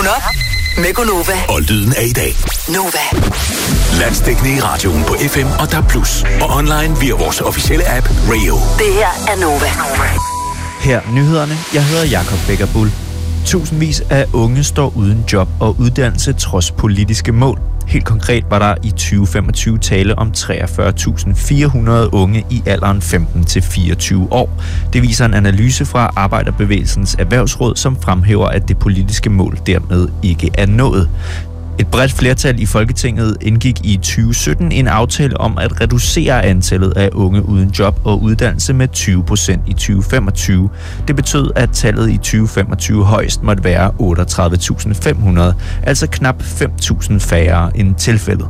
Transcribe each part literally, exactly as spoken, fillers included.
Vågn op med Gunova. Og lyden af i dag. Nova. Landsdækkende i radioen på F M og D A B plus. Og online via vores officielle app Radio. Det her er Nova. Her nyhederne. Jeg hedder Jakob Becker Bull. Tusindvis af unge står uden job og uddannelse trods politiske mål. Helt konkret var der i tyve femogtyve tale om treogfyrre tusind fire hundrede unge i alderen femten til fireogtyve år. Det viser en analyse fra Arbejderbevægelsens Erhvervsråd, som fremhæver, at det politiske mål dermed ikke er nået. Et bredt flertal i Folketinget indgik i tyve sytten en aftale om at reducere antallet af unge uden job og uddannelse med tyve procent i tyve femogtyve. Det betød, at tallet i tyve femogtyve højst måtte være otteogtredive tusind fem hundrede, altså knap fem tusind færre end tilfældet.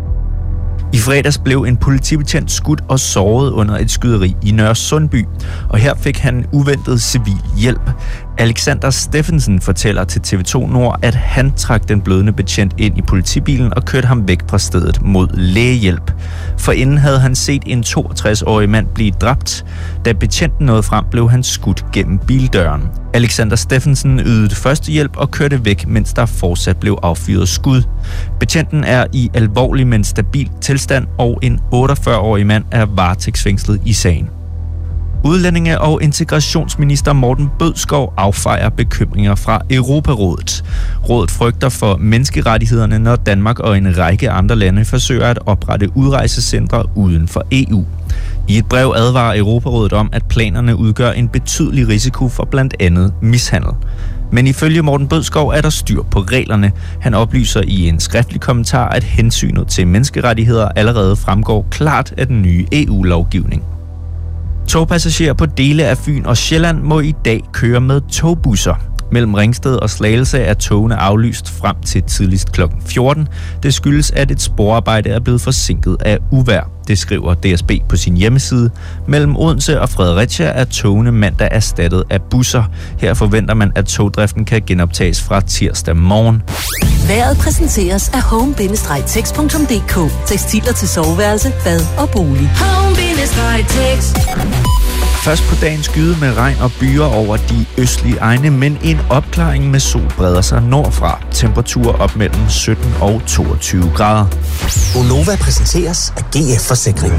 I fredags blev en politibetjent skudt og såret under et skyderi i Nørre Sundby, og her fik han uventet civil hjælp. Alexander Steffensen fortæller til T V to Nord, at han trak den blødende betjent ind i politibilen og kørte ham væk fra stedet mod lægehjælp. For inden havde han set en toogtres-årig mand blive dræbt. Da betjenten nåede frem, blev han skudt gennem bildøren. Alexander Steffensen ydede førstehjælp og kørte væk, mens der fortsat blev affyret skud. Betjenten er i alvorlig, men stabil tilstand, og en otteogfyrre-årig mand er varetægtsfængslet i sagen. Udlændinge- og integrationsminister Morten Bødskov affejer bekymringer fra Europarådet. Rådet frygter for menneskerettighederne, når Danmark og en række andre lande forsøger at oprette udrejsecentre uden for E U. I et brev advarer Europarådet om, at planerne udgør en betydelig risiko for blandt andet mishandel. Men ifølge Morten Bødskov er der styr på reglerne. Han oplyser i en skriftlig kommentar, at hensynet til menneskerettigheder allerede fremgår klart af den nye E U-lovgivning. Togpassagerer på dele af Fyn og Sjælland må i dag køre med togbusser. Mellem Ringsted og Slagelse er togene aflyst frem til tidligst klokken fjorten. Det skyldes, at et sporarbejde er blevet forsinket af uvejr. Det skriver D S B på sin hjemmeside. Mellem Odense og Fredericia er togene mandag erstattet af busser. Her forventer man, at togdriften kan genoptages fra tirsdag morgen. Vejret præsenteres af home bindestreg text punktum d k. Tekstiler til soveværelse, bad og bolig. home bindestreg text. Først på dagen skyde med regn og byer over de østlige egne, men en opklaring med sol breder sig nordfra. Temperaturer op mellem sytten og toogtyve grader. Gunova præsenteres af G F Forsikring.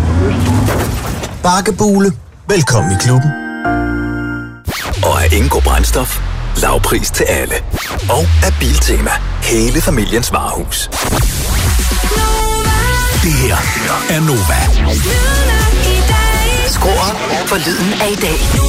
Bakkebule. Velkommen i klubben. Og af Ingo Brændstof. Lav pris til alle. Og af Biltema. Hele familiens varehus. Det her er Nova. Skru op for lyden af i dag.